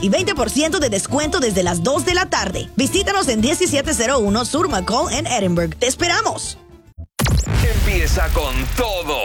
y 20% de descuento desde las 2 de la tarde. Visítanos en 1701 Sur McCall en Edinburgh. ¡Te esperamos! Empieza con todo